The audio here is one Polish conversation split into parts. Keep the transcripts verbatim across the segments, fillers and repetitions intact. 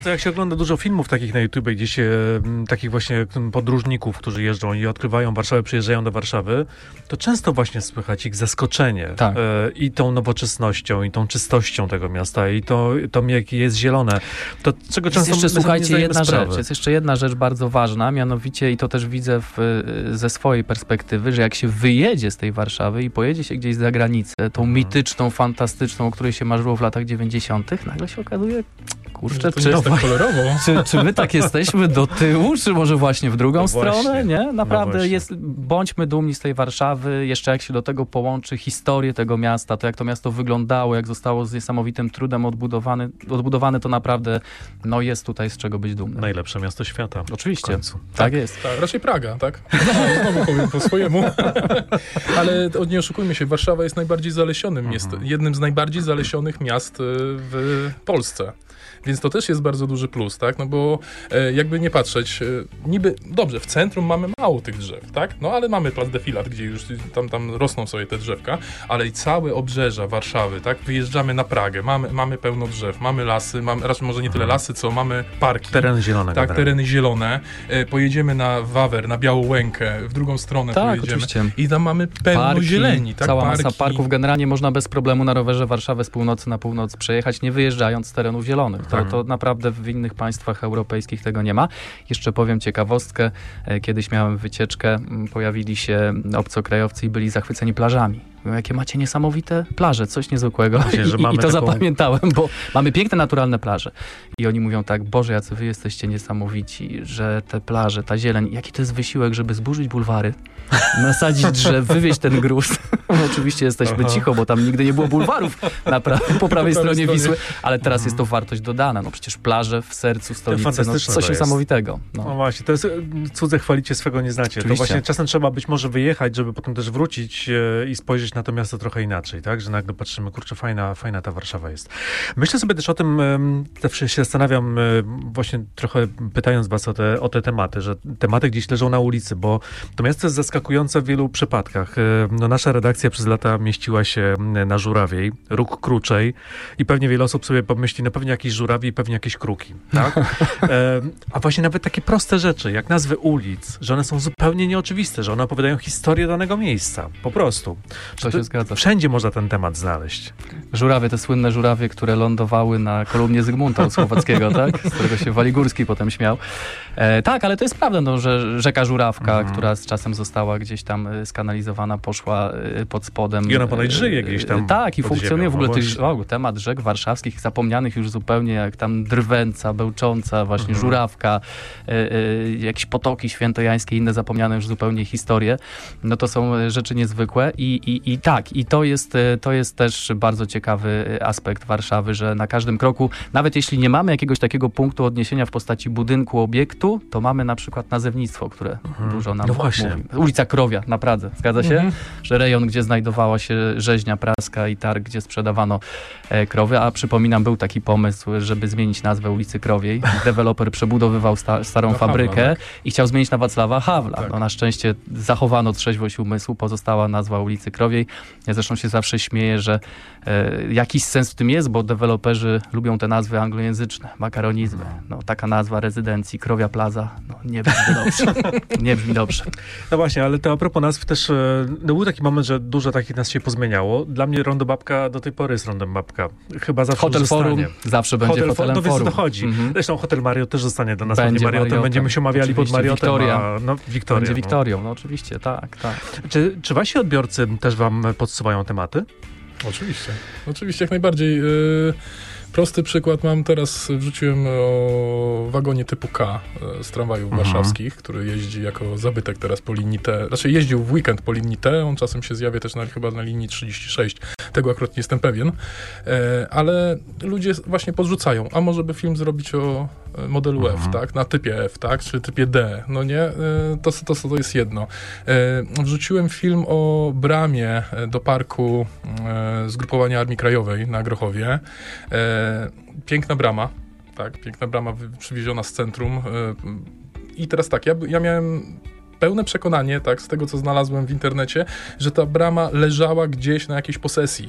To jak się ogląda dużo filmów takich na YouTube, gdzie się m, takich właśnie podróżników, którzy jeżdżą i odkrywają Warszawę, przyjeżdżają do Warszawy, to często właśnie słychać ich zaskoczenie tak. e, i tą nowoczesnością, i tą czystością tego miasta, i to, to jakie jest zielone. To, czego jest często jeszcze, my słuchajcie, nie jedna sprawy. rzecz. Jest jeszcze jedna rzecz bardzo ważna, mianowicie, i to też widzę w, ze swojej perspektywy, że jak się wyjedzie z tej Warszawy i pojedzie się gdzieś za granicę, tą Mhm. mityczną, fantastyczną, o której się marzyło w latach dziewięćdziesiątych, nagle się okazuje, kurczę, to czy, nie jest tak kolorowo. czy, czy my tak jesteśmy do tyłu, czy może właśnie w drugą No stronę, właśnie. nie? Naprawdę No jest, bądźmy dumni z tej Warszawy, jeszcze jak się do tego połączy historię tego miasta, to jak to miasto wyglądało, jak zostało z niesamowitym trudem odbudowane, odbudowane, to naprawdę, no jest tutaj z czego być dumnym. Najlepsze miasto świata. Oczywiście, W końcu. tak jest. Tak, raczej Praga, tak? No, znowu powiem po swojemu. Ale nie oszukujmy się, Warszawa jest najbardziej zalesionym Mhm. miastem, jednym z najbardziej zalesionych miast y, w Polsce. Więc to też jest bardzo duży plus, tak? No bo e, jakby nie patrzeć, e, niby, dobrze, w centrum mamy mało tych drzew, tak? No ale mamy Plac Defilat, gdzie już tam, tam rosną sobie te drzewka, ale i całe obrzeża Warszawy, tak? Wyjeżdżamy na Pragę, mamy, mamy pełno drzew, mamy lasy, mamy, raczej może nie tyle lasy, co mamy parki. Tereny zielone. Tak, generalnie. tereny zielone. E, pojedziemy na Wawer, na Białą Łękę, w drugą stronę Tak, pojedziemy. oczywiście. I tam mamy pełno Parki, zieleni, tak? cała Parki. masa parków. Generalnie można bez problemu na rowerze Warszawę z północy na północ przejechać, nie wyjeżdżając z terenów zielonych. To, Tak. to naprawdę w innych państwach europejskich tego nie ma. Jeszcze powiem ciekawostkę. E, Kiedyś miałem wycieczkę, m, pojawili się obcokrajowcy i byli zachwyceni plażami. Mówią, jakie macie niesamowite plaże, coś niezwykłego. Myślę, że I, mamy I to taką- zapamiętałem, bo mamy piękne, naturalne plaże. I oni mówią tak, Boże, jacy wy jesteście niesamowici, że te plaże, ta zieleń, jaki to jest wysiłek, żeby zburzyć bulwary, nasadzić drzew, wywieźć ten gruz. Oczywiście jesteśmy Aha. cicho, bo tam nigdy nie było bulwarów na pra- po prawej stronie stronie. Wisły, ale teraz Mhm. jest to wartość dodana. No przecież plaże w sercu stolicy, no fantastyczne coś to jest. niesamowitego. No No. właśnie, to jest e, cudze chwalicie, swego nie znacie. To Oczywiście. właśnie czasem trzeba być może wyjechać, żeby potem też wrócić e, i spojrzeć na to miasto trochę inaczej, tak? Że nagle patrzymy, kurczę, fajna, fajna ta Warszawa jest. Myślę sobie też o tym, em, zawsze się zastanawiam, e, właśnie trochę pytając was o te, o te tematy, że tematy gdzieś leżą na ulicy, bo to miasto jest zaskakujące w wielu przypadkach. E, No, nasza redakcja przez lata mieściła się na Żurawiej, Róg Kruczej i pewnie wiele osób sobie pomyśli, no pewnie jakieś żurawie i pewnie jakieś kruki, tak? E, a właśnie nawet takie proste rzeczy, jak nazwy ulic, że one są zupełnie nieoczywiste, że one opowiadają historię danego miejsca, po prostu. To się zgadza. Wszędzie można ten temat znaleźć. Żurawie, te słynne żurawie, które lądowały na kolumnie Zygmunta Słowackiego, tak? Z którego się Waligórski potem śmiał. E, tak, ale to jest prawda, no, że rzeka Żurawka, Mhm. która z czasem została gdzieś tam e, skanalizowana, poszła e, pod spodem. I ona ponoć e, żyje gdzieś tam e, Tak, i pod funkcjonuje ziemią, w ogóle no tych, właśnie. o, temat rzek warszawskich, zapomnianych już zupełnie, jak tam Drwęca, Bełcząca, właśnie Mhm. Żurawka, e, e, jakieś potoki świętojańskie, inne zapomniane już zupełnie historie. No to są e, rzeczy niezwykłe i, i, i tak, i to jest, e, to jest też bardzo ciekawy e, aspekt Warszawy, że na każdym kroku, nawet jeśli nie mamy jakiegoś takiego punktu odniesienia w postaci budynku, obiektu, to mamy na przykład nazewnictwo, które dużo nam No właśnie. mówi. Ulica Krowia na Pradze, zgadza się? Mhm. Że rejon, gdzie znajdowała się rzeźnia praska i targ, gdzie sprzedawano e, krowy, a przypominam, był taki pomysł, żeby zmienić nazwę ulicy Krowiej. Deweloper przebudowywał sta, starą Na Hawla, fabrykę tak? i chciał zmienić na Wacława Hawla. Tak. No, na szczęście zachowano trzeźwość umysłu, pozostała nazwa ulicy Krowiej. Ja zresztą się zawsze śmieję, że e, jakiś sens w tym jest, bo deweloperzy lubią te nazwy anglojęzyczne, makaronizmy. No, taka nazwa rezydencji, Krowia Plaza, no, nie brzmi dobrze. Nie brzmi dobrze. No właśnie, ale to a propos nazw też, e, no był taki moment, że dużo takich nazw się pozmieniało. Dla mnie Rondo Babka do tej pory jest Rondem Babka. Chyba zawsze Hotel zostanie. Forum zawsze będzie Hotel hotelem no więc Forum. o to chodzi. Mhm. Zresztą Hotel Mariot też zostanie do nas. Będzie Będzie Mariotem. Mariotem. Będziemy się umawiali pod Oczywiście, Mariotem. Wiktoria. A, no, Wiktoria. Będzie no. Wiktorią, no oczywiście, tak, tak. Czy, czy wasi odbiorcy też wam podsuwają tematy? Oczywiście. Oczywiście, jak najbardziej. Yy, prosty przykład mam teraz, wrzuciłem o wagonie typu K yy, z tramwajów Mhm. warszawskich, który jeździ jako zabytek teraz po linii T. Znaczy jeździł w weekend po linii T, on czasem się zjawia też na, chyba na linii trzydzieści sześć. Tego akurat nie jestem pewien. Yy, ale ludzie właśnie podrzucają, a może by film zrobić o e, modelu Mhm. F, tak? Na typie F, tak? Czy typie D. No nie? Yy, to, to, to jest jedno. Yy, wrzuciłem film o bramie e, do parku e, zgrupowania Armii Krajowej na Grochowie. E, piękna brama, tak, piękna brama wy- przywieziona z centrum. E, I teraz tak, ja, ja miałem pełne przekonanie, tak, z tego co znalazłem w internecie, że ta brama leżała gdzieś na jakiejś posesji.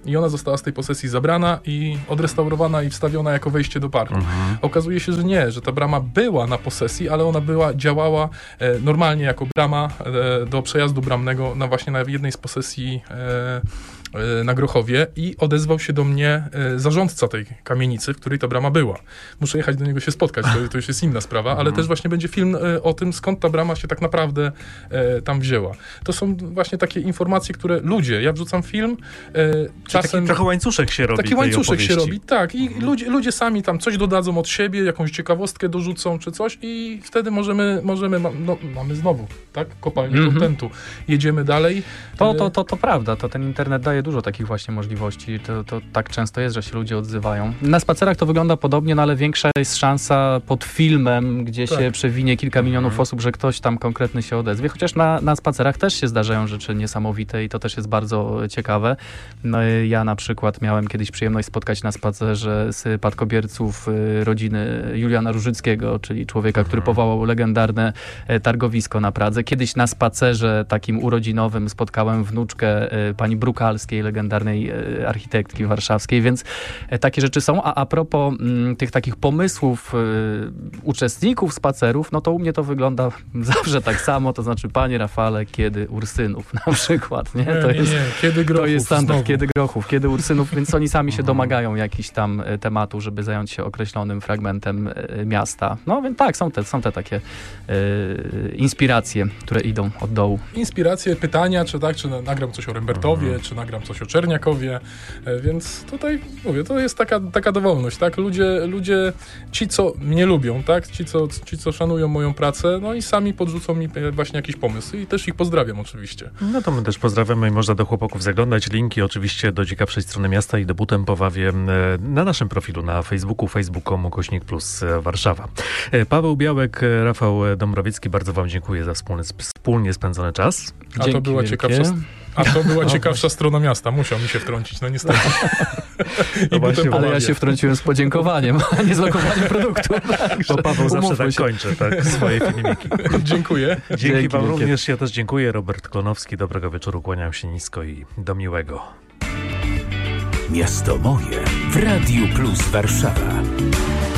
i ona została z tej posesji zabrana i odrestaurowana i wstawiona jako wejście do parku. Mhm. Okazuje się, że nie, że ta brama była na posesji, ale ona była, działała e, normalnie jako brama e, do przejazdu bramnego na właśnie na jednej z posesji e, na Grochowie i odezwał się do mnie zarządca tej kamienicy, w której ta brama była. Muszę jechać do niego się spotkać, to, to już jest inna sprawa, ale też właśnie będzie film o tym, skąd ta brama się tak naprawdę tam wzięła. To są właśnie takie informacje, które ludzie, ja wrzucam film, czasem... Taki trochę łańcuszek się robi. Taki łańcuszek się robi, tak. I mhm. ludzie, ludzie sami tam coś dodadzą od siebie, jakąś ciekawostkę dorzucą czy coś i wtedy możemy, możemy no, mamy znowu, tak? Kopalnię mhm. kontentu. Jedziemy dalej. To, to, to, to prawda, to ten internet daje dużo takich właśnie możliwości. To, to tak często jest, że się ludzie odzywają. Na spacerach to wygląda podobnie, no ale większa jest szansa pod filmem, gdzie tak. się przewinie kilka milionów mhm. osób, że ktoś tam konkretny się odezwie. Chociaż na, na spacerach też się zdarzają rzeczy niesamowite i to też jest bardzo ciekawe. No, ja na przykład miałem kiedyś przyjemność spotkać na spacerze spadkobierców rodziny Juliana Różyckiego, czyli człowieka, mhm. który powołał legendarne targowisko na Pradze. Kiedyś na spacerze takim urodzinowym spotkałem wnuczkę pani Brukalskiej, legendarnej e, architektki warszawskiej, więc e, takie rzeczy są. A a propos m, tych takich pomysłów e, uczestników spacerów, no to u mnie to wygląda zawsze tak samo, to znaczy, panie Rafale, kiedy Ursynów na przykład, nie? To nie, jest, nie, kiedy Grochów, to jest standard, znowu. kiedy Grochów, kiedy Ursynów, więc oni sami się domagają jakichś tam e, tematu, żeby zająć się określonym fragmentem e, miasta. No więc tak, są te, są te takie e, inspiracje, które idą od dołu. Inspiracje, pytania, czy tak, czy nagram coś o Rembertowie, mhm. czy nagram coś o Czerniakowie, więc tutaj mówię, to jest taka, taka dowolność, tak? Ludzie, ludzie, ci co mnie lubią, tak? Ci co, ci, co szanują moją pracę, no i sami podrzucą mi właśnie jakiś pomysł i też ich pozdrawiam oczywiście. No to my też pozdrawiamy i można do chłopaków zaglądać. Linki oczywiście do ciekawszej strony miasta i debutem powawie na naszym profilu na Facebooku, facebook kropka com ukośnik plus Warszawa. Paweł Białek, Rafał Dąbrowiecki, bardzo wam dziękuję za wspólny, wspólnie spędzony czas. A to była ciekawsza... A to była ciekawsza strona miasta. Musiał mi się wtrącić, no niestety. No właśnie, ale ja się wtrąciłem z podziękowaniem, a nie z lokowaniem produktu. Bo Paweł zawsze tak się. kończy tak, swoje filmiki. Dziękuję. Dzięki, Dzięki wam wielkie. Również. Ja też dziękuję. Robert Klonowski. Dobrego wieczoru. Kłaniam się nisko i do miłego. Miasto moje w Radiu Plus Warszawa.